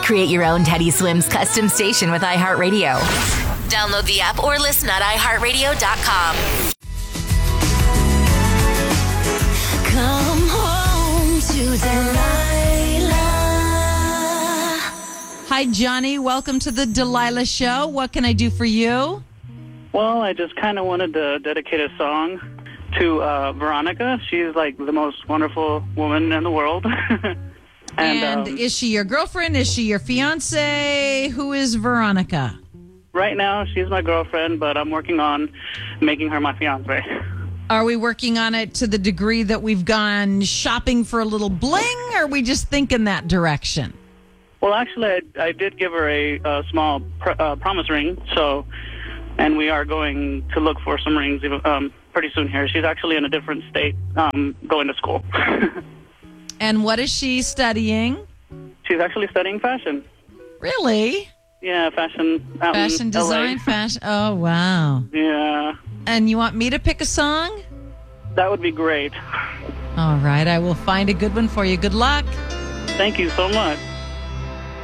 Create your own Teddy Swims custom station with iHeartRadio. Download the app or listen at iHeartRadio.com. Come home to Delilah. Hi, Johnny. Welcome to the Delilah Show. What can I do for you? Well, I just kind of wanted to dedicate a song to Veronica. She's like the most wonderful woman in the world. And is she your girlfriend? Is she your fiance? Who is Veronica? Right now, she's my girlfriend, but I'm working on making her my fiance. Are we working on it to the degree that we've gone shopping for a little bling, or are we just thinking that direction? Well, actually, I did give her a small promise ring, and we are going to look for some rings pretty soon here. She's actually in a different state going to school. And what is she studying? She's actually studying fashion. Really? Yeah, fashion. Fashion design, LA. fashion. Oh, wow. Yeah. And you want me to pick a song? That would be great. All right, I will find a good one for you. Good luck. Thank you so much.